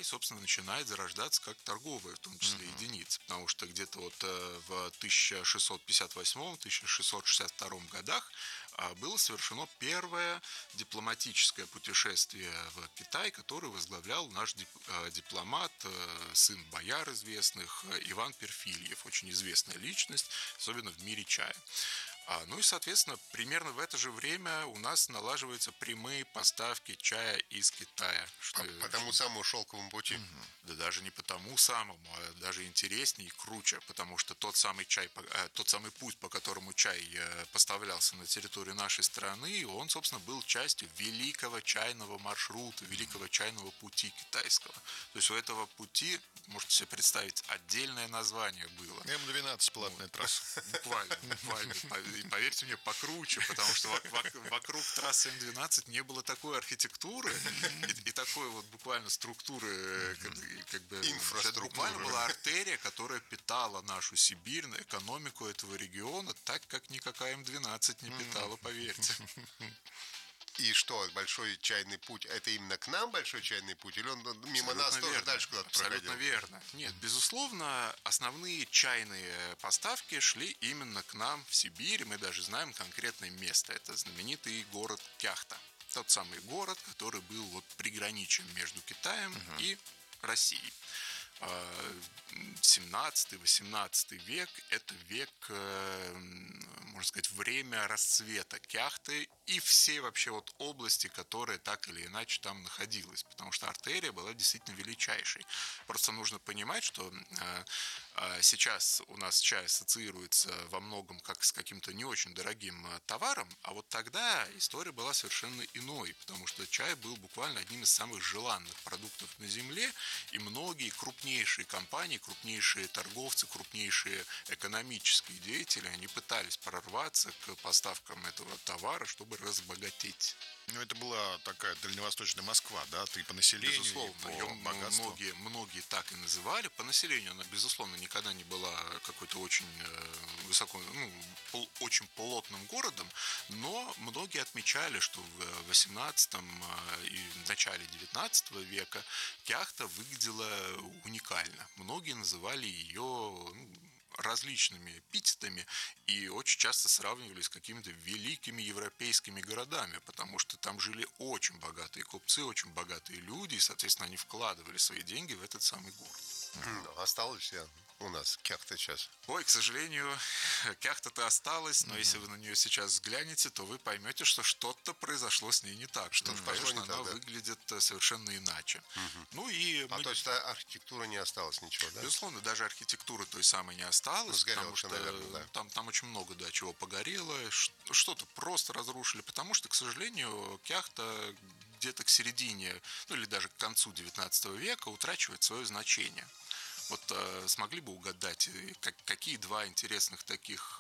собственно, начинает зарождаться как торговая, в том числе, единица. Потому что где-то вот в 1658-1662 годах было совершено первое дипломатическое путешествие в Китай, которое возглавлял наш дипломат, сын бояр известных, Иван Перфильев, очень известная личность, особенно в мире чая. Ну и, соответственно, примерно в это же время у нас налаживаются прямые поставки чая из Китая. По тому самому шелковому пути? Да даже не по тому самому, а даже интереснее и круче, потому что тот самый путь, по которому чай поставлялся на территорию нашей страны, он, собственно, был частью великого чайного маршрута, великого чайного пути китайского. То есть у этого пути, можете себе представить, отдельное название было. М-12 платная трасса. Буквально. И поверьте мне, покруче, потому что вокруг трассы М12 не было такой архитектуры и такой вот буквально структуры, как бы инфраструктуры. Это буквально была артерия, которая питала нашу Сибирь, экономику этого региона, так как никакая М12 не питала, поверьте. И что, большой чайный путь, это именно к нам большой чайный путь, или он мимо Абсолютно нас тоже верно. дальше куда-то Абсолютно проходил? верно. Нет, безусловно, основные чайные поставки шли именно к нам в Сибирь, и мы даже знаем конкретное место. Это знаменитый город Кяхта. Тот самый город, который был вот приграничием между Китаем и Россией. 17-18 век – это век, можно сказать, время расцвета Кяхты и всей вообще вот области, которая так или иначе там находилась, потому что артерия была действительно величайшей. Просто нужно понимать, что сейчас у нас чай ассоциируется во многом как с каким-то не очень дорогим товаром, а вот тогда история была совершенно иной, потому что чай был буквально одним из самых желанных продуктов на земле, и многие крупнейшие компании, крупнейшие торговцы, крупнейшие экономические деятели, они пытались прорваться к поставкам этого товара, чтобы разбогатеть. Ну, это была такая дальневосточная Москва, да, ты по населению, безусловно, и по богатству. многие так и называли. По населению она, безусловно, никогда не была какой-то очень высоко, очень плотным городом, но многие отмечали, что в 18 и в начале 19 века Кяхта выглядела уникально. Многие называли ее различными эпитетами и очень часто сравнивали с какими-то великими европейскими городами, потому что там жили очень богатые купцы, очень богатые люди, и, соответственно, они вкладывали свои деньги в этот самый город. Осталось ли у нас Кяхта сейчас? Ой, к сожалению, Кяхта-то осталась, но если вы на нее сейчас взглянете, то вы поймете, что что-то произошло с ней не так, что, конечно, она выглядит совершенно иначе. Ну и то есть архитектура не осталась, ничего, да? Безусловно, даже архитектура той самой не осталась, потому что наверное, да. там очень много, да, чего погорело, что-то просто разрушили, потому что, к сожалению, Кяхта где-то к середине, ну или даже к концу 19 века утрачивает свое значение. Вот смогли бы угадать, какие два интересных таких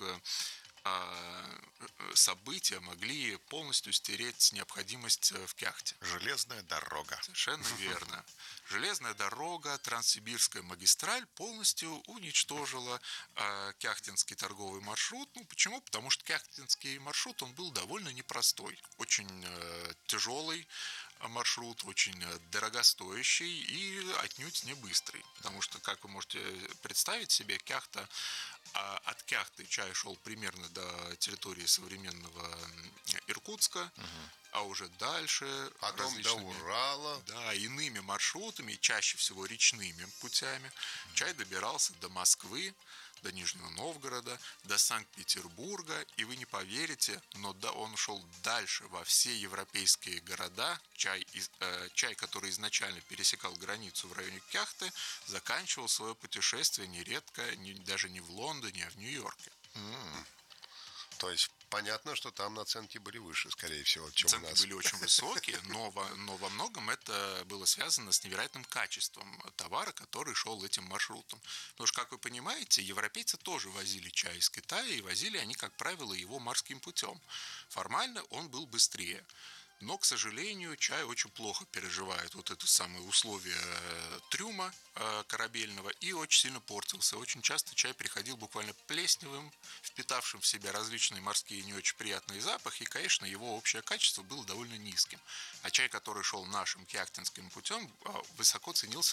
события могли полностью стереть необходимость в Кяхте? Железная дорога. Совершенно верно. Железная дорога, Транссибирская магистраль полностью уничтожила кяхтинский торговый маршрут. Ну, почему? Потому что кяхтинский маршрут, он был довольно непростой, очень тяжелый маршрут, очень дорогостоящий и отнюдь не быстрый. Потому что, как вы можете представить себе, Кяхта, от Кяхты чай шел примерно до территории современного Иркутска, а уже дальше потом до Урала. Да, иными маршрутами, чаще всего речными путями, чай добирался до Москвы, до Нижнего Новгорода, до Санкт-Петербурга, и вы не поверите, но да, он шел дальше во все европейские города. Чай, который изначально пересекал границу в районе Кяхты, заканчивал свое путешествие нередко даже не в Лондоне, а в Нью-Йорке. То есть понятно, что там наценки были выше, скорее всего, чем Наценки у нас. были очень высокие, но во многом это было связано с невероятным качеством товара, который шел этим маршрутом. Потому что, как вы понимаете, европейцы тоже возили чай из Китая, и возили они, как правило, его морским путем. Формально он был быстрее. Но, к сожалению, чай очень плохо переживает вот это самое условие трюма корабельного и очень сильно портился. Очень часто чай приходил буквально плесневым, впитавшим в себя различные морские не очень приятные запахи, и, конечно, его общее качество было довольно низким. А чай, который шел нашим кяхтинским путем, высоко ценился